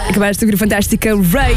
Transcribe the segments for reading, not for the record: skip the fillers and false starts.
Acabaste de ouvir a fantástica Ray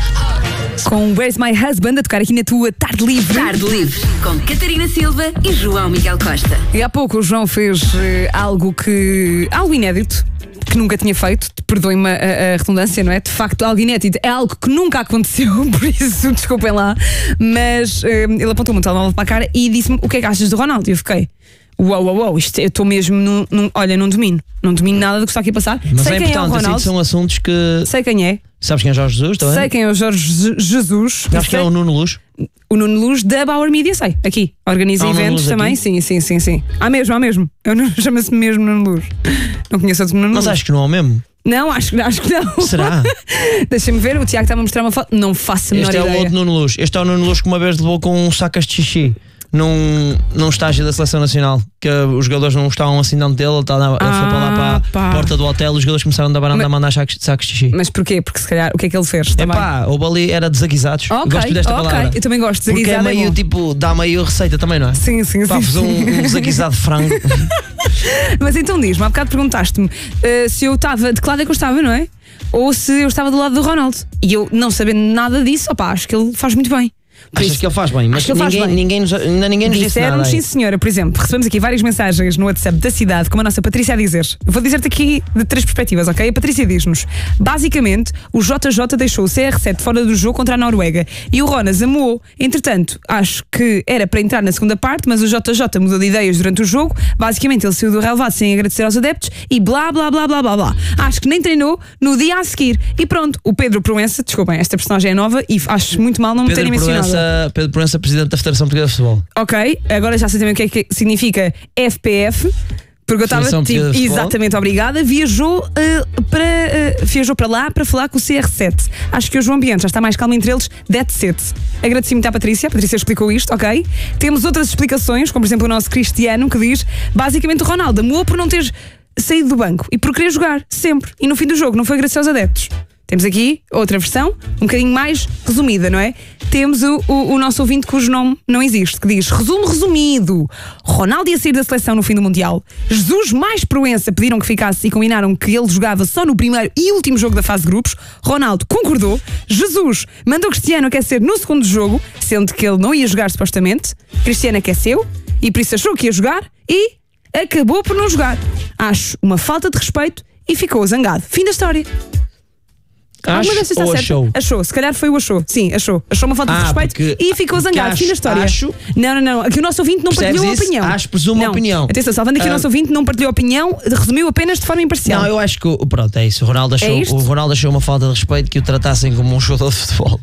com Where's My Husband a tocar aqui na tua Tarde Livre. Tarde Livre, com Catarina Silva e João Miguel Costa. E há pouco o João fez algo inédito, que nunca tinha feito. Perdoem-me a redundância, não é? De facto, algo inédito é algo que nunca aconteceu, por isso desculpem lá. Mas ele apontou-me um telemóvel para a cara e disse-me: o que é que achas do Ronaldo? E eu fiquei: uau, isto, eu estou mesmo olha, não domino nada do que está aqui a passar. Mas sei é quem importante, é o Ronaldo, assim, são assuntos que... sei quem é. Sabes quem é Jorge Jesus também? Sei quem é o Jorge Jesus. Sabes quem é o Nuno Luz? O Nuno Luz da Bauer Media, sei, aqui. Organiza eventos também, sim. Há mesmo. Chama-se mesmo Nuno Luz. Não conheço outro Nuno Luz. Mas acho que não é o mesmo. Não, acho que não. Será? Deixa-me ver, o Tiago está-me a mostrar uma foto. Não faço a menor ideia. Este é o outro Nuno Luz. Este é o Nuno Luz que uma vez levou com um sacas de xixi num estágio da Seleção Nacional, que os jogadores não gostavam assim tanto dele. Ele foi para lá para a porta do hotel. Os jogadores começaram da varanda a mandar sacos de xixi. Mas porquê? Porque se calhar, o que é que ele fez? O ali era desaguisados. Gosto desta palavra. Eu também gosto de desaguisado. Porque é meio tipo, dá meio receita também, não é? Sim. Fazer um desaguisado de frango. Mas então diz-me, há bocado perguntaste-me se eu estava, de que lado é que eu estava, não é? Ou se eu estava do lado do Ronaldo. E eu, não sabendo nada disso, acho que ele faz muito bem. Achas que ele faz bem? Mas ninguém nos disse nada. Sim, senhora. Por exemplo, recebemos aqui várias mensagens no WhatsApp da cidade, como a nossa Patrícia a dizer. Eu vou dizer-te aqui de 3 perspectivas, ok? A Patrícia diz-nos: basicamente, o JJ deixou o CR7 fora do jogo contra a Noruega e o Ronas amuou. Entretanto, acho que era para entrar na segunda parte, mas o JJ mudou de ideias durante o jogo. Basicamente, ele saiu do relevado sem agradecer aos adeptos e blá. Acho que nem treinou no dia a seguir. E pronto, o Pedro Proença, desculpem, esta personagem é nova e acho muito mal não me terem mencionado. Pedro Proença, presidente da Federação Portuguesa de Futebol. Ok, agora já sei também o que é que significa FPF. Porque eu estava exatamente, obrigada. Viajou para lá para falar com o CR7. Acho que hoje o ambiente já está mais calmo entre eles. That's it. Agradeci muito à Patrícia. A Patrícia explicou isto, ok? Temos outras explicações, como por exemplo o nosso Cristiano, que diz: basicamente o Ronaldo amou por não ter saído do banco e por querer jogar sempre. E no fim do jogo não foi graças aos adeptos. Temos aqui outra versão, um bocadinho mais resumida, não é? Temos o nosso ouvinte cujo nome não existe, que diz: resumo resumido, Ronaldo ia sair da seleção no fim do Mundial, Jesus mais Proença pediram que ficasse e combinaram que ele jogava só no primeiro e último jogo da fase de grupos. Ronaldo concordou, Jesus mandou Cristiano aquecer no segundo jogo, sendo que ele não ia jogar supostamente. Cristiano aqueceu e por isso achou que ia jogar e acabou por não jogar. Acho uma falta de respeito e ficou zangado. Fim da história. Achou, se calhar foi o achou. Sim, achou uma falta de respeito e ficou zangado. Fim da história. Não. Aqui o nosso ouvinte não partilhou a opinião. Presumo a opinião. Atenção, salvando aqui o nosso ouvinte não partilhou a opinião, resumiu apenas de forma imparcial. Não, eu acho que pronto, é isso. O Ronaldo achou uma falta de respeito que o tratassem como um jogador de futebol.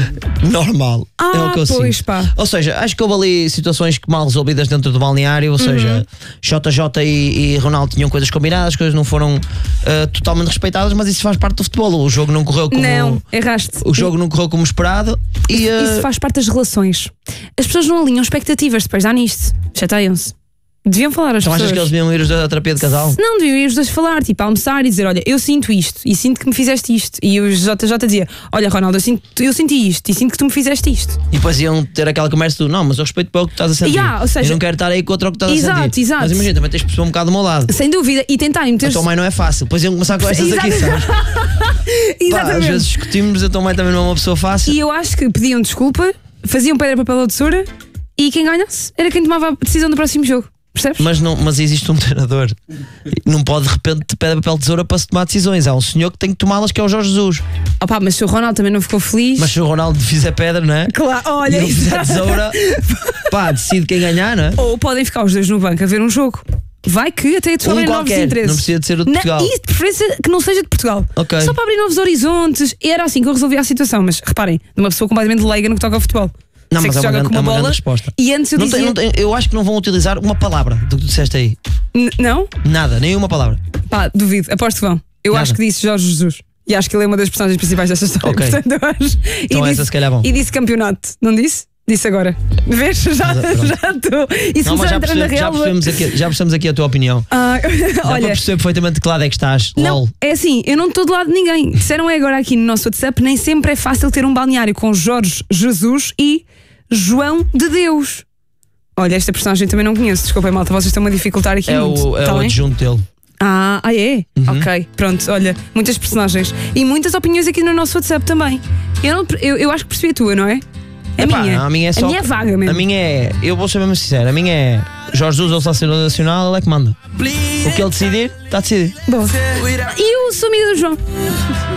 Normal. É o que eu sinto. Ou seja, acho que houve ali situações que mal resolvidas dentro do balneário. Ou seja, JJ e Ronaldo tinham coisas combinadas, as coisas não foram totalmente respeitadas, mas isso faz parte do futebol. O jogo não correu como... Não, erraste. O jogo não correu como esperado. Isso faz parte das relações. As pessoas não alinham expectativas, depois dá nisto. Chateiam-se. Deviam falar as pessoas. Achas que eles deviam ir à terapia de casal? Não, deviam ir os dois falar, tipo, almoçar e dizer: olha, eu sinto isto e sinto que me fizeste isto. E o JJ dizia: olha, Ronaldo, eu senti isto e sinto que tu me fizeste isto. E depois iam ter aquela conversa do: não, mas eu respeito pouco o que estás a sentir. Ou seja, eu não quero estar aí contra o que estás a sentir. Exato. Mas imagina, também tens de perceber um bocado do meu lado. Sem dúvida. E tentarem meter. A tua mãe não é fácil. Depois iam começar com estas aqui, sabes? Exatamente. Às vezes discutimos, a tua mãe também não é uma pessoa fácil. E eu acho que pediam desculpa, faziam pedra, papel ou tesoura e quem ganhasse era quem tomava a decisão do próximo jogo. Percebes? Mas existe um treinador. Não pode de repente pedra, papel, tesoura para se tomar decisões. Há um senhor que tem que tomá-las, que é o Jorge Jesus. Mas se o Ronaldo também não ficou feliz. Mas se o Ronaldo fizer pedra, não é? Claro, olha. E não fizer tesoura, decide quem ganhar, não é? Ou podem ficar os dois no banco a ver um jogo. Vai que até te abrir novos interesses. Não precisa de ser o de Portugal. E de preferência que não seja de Portugal. Só para abrir novos horizontes. E era assim que eu resolvia a situação. Mas reparem, de uma pessoa completamente leiga no que toca ao futebol. Não, mas é uma grande resposta. E antes eu dizia... eu acho que não vão utilizar uma palavra do que tu disseste aí. Não? Nada, nenhuma palavra. Duvido, aposto que vão. Eu acho que disse Jorge Jesus. E acho que ele é uma das personagens principais desta história. Portanto, eu acho. Então essa se calhar vão. E disse campeonato, não disse? Disse agora. Vês? Já estou. E se começar a entrar na real... Já percebemos aqui a tua opinião. Olha, para perceber perfeitamente de que lado é que estás. Não, LOL. é assim, eu não estou do lado de ninguém. Disseram agora aqui no nosso WhatsApp, nem sempre é fácil ter um balneário com Jorge Jesus e João de Deus. Olha, esta personagem também não conheço. Desculpem, malta, vocês estão-me a dificultar aqui muito. É o adjunto dele. É? Ok, pronto, olha, muitas personagens e muitas opiniões aqui no nosso WhatsApp também. Eu acho que percebi a tua, não é? A minha é só. A minha é vaga mesmo. A minha é, eu vou ser mesmo sincero, a minha é Jorge Jesus, ou selecionador nacional, ele é que manda. O que ele decidir, está decidido. Boa. E o seu amigo do João?